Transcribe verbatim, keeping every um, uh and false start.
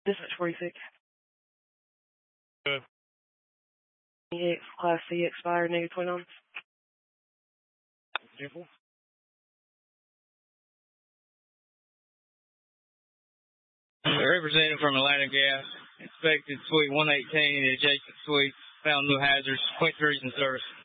Dispatch forty-six. Good. X, Class C, expired, negative twenty-nine. Careful. Representative from Atlanta Gas, inspected suite one eighteen and adjacent suite, found no hazards, point threes in service.